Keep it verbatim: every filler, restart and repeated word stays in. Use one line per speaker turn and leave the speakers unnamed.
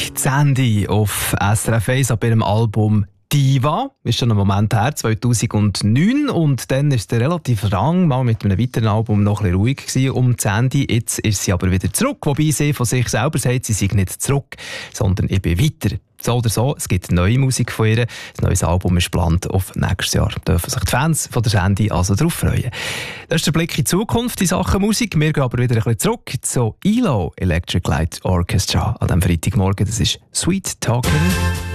Sandy auf S R F eins ab ihrem Album Diva. Ist schon ein Moment her, zweitausendneun. Und dann ist der relativ lang mal mit einem weiteren Album noch ein bisschen ruhig gewesen um Sandy. Jetzt ist sie aber wieder zurück. Wobei sie von sich selber sagt, sie sei nicht zurück, sondern eben weiter. So oder so, es gibt neue Musik von ihr. Ein neues Album ist geplant auf nächstes Jahr. Da dürfen sich die Fans von der Sandy also darauf freuen. Das ist der Blick in die Zukunft in Sachen Musik. Wir gehen aber wieder ein bisschen zurück zu E L O Electric Light Orchestra an diesem Freitagmorgen. Das ist Sweet Talking.